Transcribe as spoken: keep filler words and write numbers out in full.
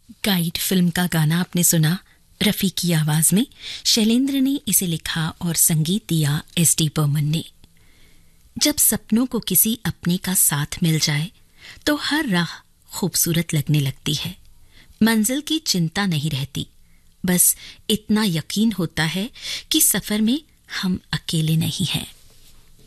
Guide film का गाना आपने सुना रफ़ी की आवाज में। शैलेंद्र ने इसे लिखा और संगीत दिया एस डी बर्मन ने। जब सपनों को किसी अपने का साथ मिल जाए तो हर राह खूबसूरत लगने लगती है। मंजिल की चिंता नहीं रहती, बस इतना यकीन होता है कि सफर में हम अकेले नहीं हैं।